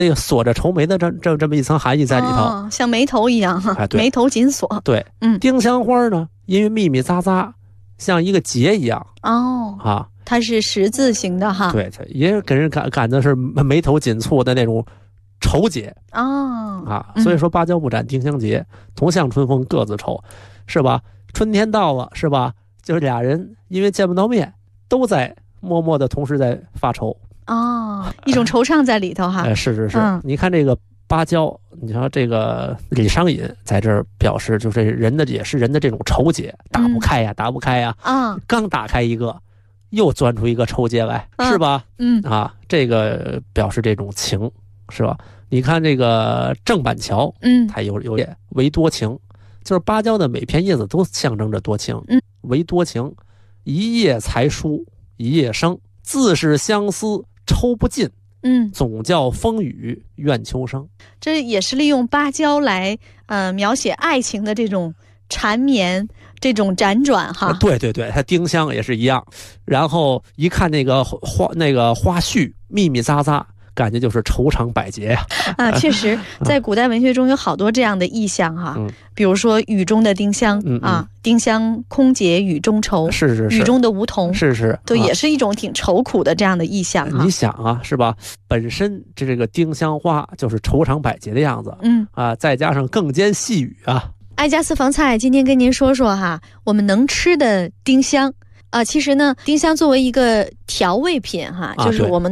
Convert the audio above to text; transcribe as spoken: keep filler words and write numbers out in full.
那个锁着愁眉的这这这么一层含义在里头， 哦、像眉头一样哈、 哎， 眉头紧锁。 对， 嗯， 丁香花呢，因为密密匝匝，像一个结一样哦啊， 它是十字形的哈。 对，也给人感感的是眉头紧蹙的那种愁结哦啊，所以说芭蕉不展丁香结，同向春风各自愁，是吧？春天到了，是吧？就是俩人因为见不到面，都在默默的同时在发愁。 哦，一种惆怅在里头哈。 哎，是是是、 嗯， 你看这个芭蕉，你瞧这个李商隐在这儿表示，就是人的也是人的这种愁结，打不开呀，嗯、打不开呀。 啊， 刚打开一个，又钻出一个抽结来， 啊、 是吧？ 嗯啊，这个表示这种情，是吧？你看这个郑板桥， 嗯， 它有有也为多情，就是芭蕉的每片叶子都象征着多情。 嗯， 为多情，一夜才疏一夜生，自是相思抽不尽。 嗯， 总叫风雨怨秋生。 这也是利用芭蕉来呃描写爱情的这种缠绵，这种辗转哈。 啊、对对对，它丁香也是一样。然后一看那个花那个花絮密密匝匝，感觉就是愁肠百结呀。 啊，确实，在古代文学中有好多这样的意象哈，嗯、比如说雨中的丁香、嗯嗯、啊，丁香空结雨中愁， 是是是， 雨中的梧桐， 是是， 对，啊、也是一种挺愁苦的这样的意象哈。 你想啊，是吧？本身这这个丁香花就是愁肠百结的样子， 嗯啊，再加上更兼细雨啊。 爱家私房菜今天跟您说说哈，我们能吃的丁香啊，其实呢，丁香作为一个调味品哈，就是我们。